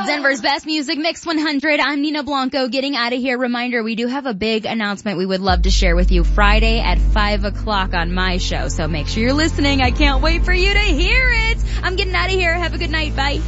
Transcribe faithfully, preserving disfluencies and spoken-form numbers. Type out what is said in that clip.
Denver's Best Music Mix one hundred. I'm Nina Blanco getting out of here. Reminder, we do have a big announcement we would love to share with you Friday at five o'clock on my show. So make sure you're listening. I can't wait for you to hear it. I'm getting out of here. Have a good night. Bye.